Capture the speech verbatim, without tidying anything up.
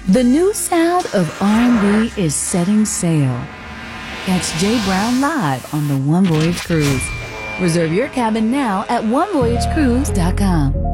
The new sound of R and B is setting sail. Catch Jay Brown live on the One Voyage Cruise. Reserve your cabin now at one voyage cruise dot com.